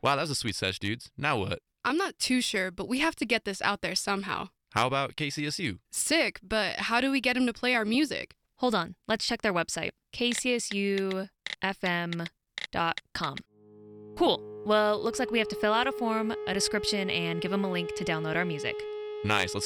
Wow, that was a sweet sesh, dudes. Now what? I'm not too sure, but we have to get this out there somehow. How about KCSU? Sick, but how do we get him to play our music? Hold on, let's check their website, kcsufm.com. Cool. Well, looks like we have to fill out a form, a description, and give them a link to download our music. Nice, let's